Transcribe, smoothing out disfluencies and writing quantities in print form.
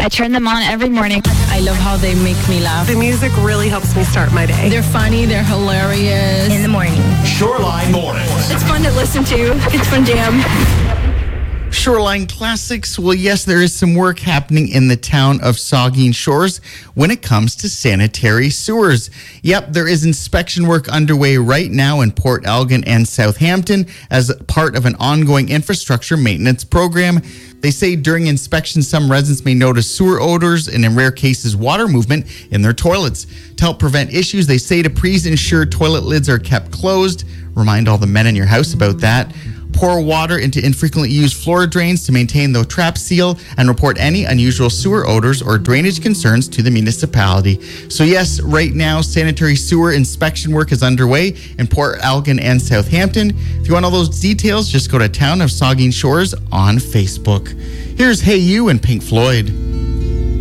I turn them on every morning. I love how they make me laugh. The music really helps me start my day. They're funny, they're hilarious. In the morning. Shoreline Mornings. It's fun to listen to. It's fun jam. Shoreline Classics. Well, yes, there is some work happening in the town of Saugeen Shores when it comes to sanitary sewers. Yep, there is inspection work underway right now in Port Elgin and Southampton as part of an ongoing infrastructure maintenance program. They say during inspection, some residents may notice sewer odors and, in rare cases, water movement in their toilets. To help prevent issues, they say to please ensure toilet lids are kept closed. Remind all the men in your house about that. Pour water into infrequently used floor drains to maintain the trap seal and report any unusual sewer odors or drainage concerns to the municipality. So yes, right now, sanitary sewer inspection work is underway in Port Elgin and Southampton. If you want all those details, just go to Town of Saugeen Shores on Facebook. Here's Hey You and Pink Floyd.